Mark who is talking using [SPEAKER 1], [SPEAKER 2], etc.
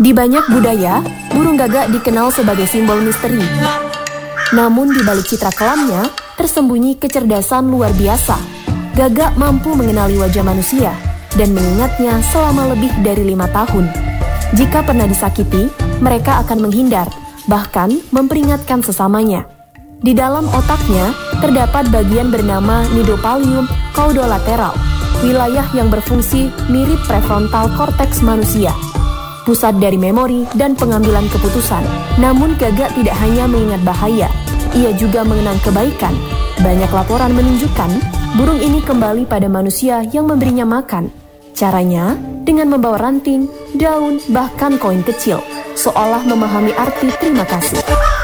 [SPEAKER 1] Di banyak budaya, burung gagak dikenal sebagai simbol misteri. Namun di balik citra kelamnya, tersembunyi kecerdasan luar biasa. Gagak mampu mengenali wajah manusia dan mengingatnya selama lebih dari 5 tahun. Jika pernah disakiti, mereka akan menghindar, bahkan memperingatkan sesamanya. Di dalam otaknya, terdapat bagian bernama Nidopallium caudolateral, wilayah yang berfungsi mirip prefrontal cortex manusia, pusat dari memori dan pengambilan keputusan. Namun gagak tidak hanya mengingat bahaya, ia juga mengenang kebaikan. Banyak laporan menunjukkan burung ini kembali pada manusia yang memberinya makan. Caranya dengan membawa ranting, daun, bahkan koin kecil, seolah memahami arti terima kasih.